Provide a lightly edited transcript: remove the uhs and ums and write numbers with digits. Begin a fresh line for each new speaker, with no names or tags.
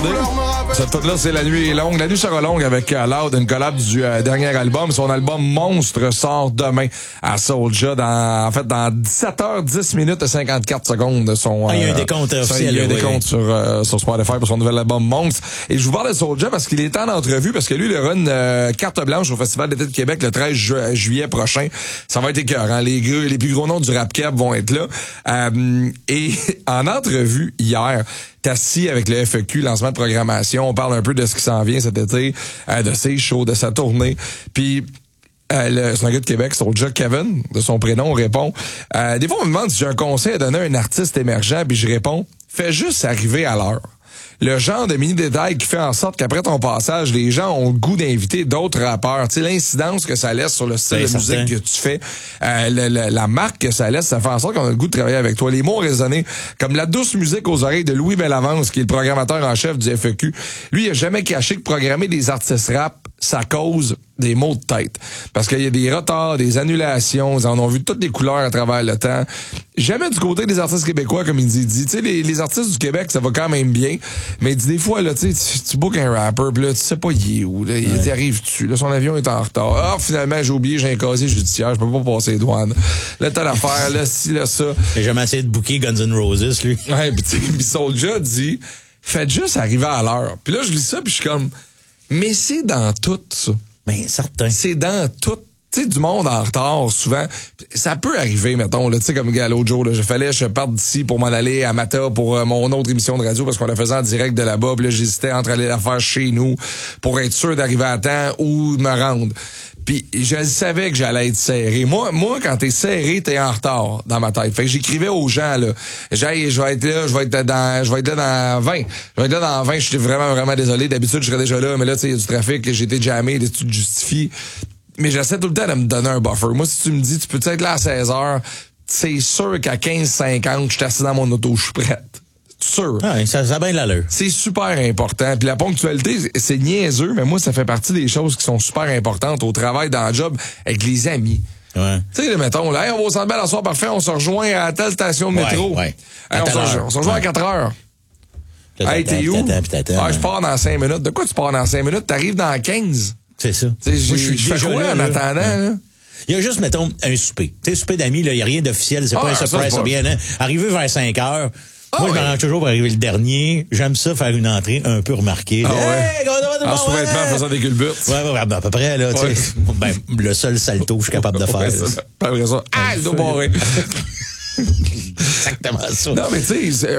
regardez. Cette tune-là, c'est La nuit est longue. La nuit sera longue avec Loud, une collab du dernier album. Son album Monstre sort demain à Soulja dans 17h10 minutes et 54 secondes.
Il y a un décompte officiel.
Il y a un décompte sur Spotify pour son nouvel album Monstre. Et je vous parle de Soulja parce qu'il est en entrevue, parce que lui, il aura une carte blanche au Festival d'été de Québec le 13 juillet prochain. Ça va être écœurant. Les plus gros noms du rap cap vont être là. Et en entrevue hier, t'es assis avec le FEQ, lancement de programmation. On parle un peu de ce qui s'en vient cet été, de ses shows, de sa tournée. Puis c'est un gars de Québec, Soulja Kevin, de son prénom, répond. Des fois, on me demande si j'ai un conseil à donner à un artiste émergent, puis je réponds, fais juste arriver à l'heure. Le genre de mini-détail qui fait en sorte qu'après ton passage, les gens ont le goût d'inviter d'autres rappeurs. Tu sais, l'incidence que ça laisse sur le style de musique que tu fais, la marque que ça laisse, ça fait en sorte qu'on a le goût de travailler avec toi. Les mots ont résonné comme la douce musique aux oreilles de Louis Bellavance, qui est le programmateur en chef du FEQ. Lui, il a jamais caché que programmer des artistes rap, ça cause des maux de tête. Parce qu'il y a des retards, des annulations, ils en ont vu toutes les couleurs à travers le temps. Jamais du côté des artistes québécois, comme il dit. Tu sais, les artistes du Québec, ça va quand même bien. Mais il dit des fois, là, tu bookes un rapper, pis là, tu sais pas il est où, là. Il arrive-tu, là, son avion est en retard. Ah, finalement, j'ai oublié, j'ai un casier judiciaire, je peux pas passer les douanes. Là, t'as l'affaire, là, ci, là, ça.
J'ai jamais essayé de booker Guns N' Roses, lui.
Ouais, pis Soulja dit, faites juste arriver à l'heure. Puis là, je lis ça, puis je suis comme, mais c'est dans tout, ça.
Ben, certain.
C'est dans tout. Tu sais, du monde en retard, souvent. Ça peut arriver, mettons, là, tu sais, comme l'autre jour, là, je parte d'ici pour m'en aller à Mata pour mon autre émission de radio parce qu'on la faisait en direct de là-bas. Puis là, j'hésitais entre aller la faire chez nous pour être sûr d'arriver à temps ou de me rendre. Puis je savais que j'allais être serré. Moi, quand t'es serré, t'es en retard dans ma tête. Fait que j'écrivais aux gens, là, je vais être là dans 20. Je vais être là dans 20. Je suis vraiment désolé. D'habitude, je serais déjà là, mais là, tu sais, il y a du trafic, j'ai été jammé, tu te justifies. Mais j'essaie tout le temps de me donner un buffer. Moi, si tu me dis, tu peux être là à 16h, c'est sûr qu'à 15h50, je suis assis dans mon auto, je suis prête. Sûr.
Ah, ça a bien l'allure.
C'est super important. Puis la ponctualité, c'est niaiseux, mais moi, ça fait partie des choses qui sont super importantes au travail, dans le job, avec les amis.
Ouais.
Tu sais, mettons, là, hey, on va au Centre Bell à soir, parfait, on se rejoint à telle station de métro.
Ouais.
Hey, on se rejoint à 4h. Hey, t'es où? Je pars dans 5 minutes. De quoi tu pars dans 5 minutes? T'arrives dans 15.
C'est ça.
Moi, je fais quoi en attendant, là?
Il y a juste, mettons, un souper. Tu sais, souper d'amis, il n'y a rien d'officiel, c'est pas un surprise, c'est bien, hein? Arrivé vers 5 heures, moi, je m'arrange toujours pour arriver le dernier. J'aime ça, faire une entrée un peu remarquée.
Hey, en sous-vêtements, en faisant des culbutes.
Ouais, à peu près, là, tu sais. Ben, le seul salto que je suis capable de faire.
Après ça, le dos barré.
Exactement ça.
Non, mais tu sais,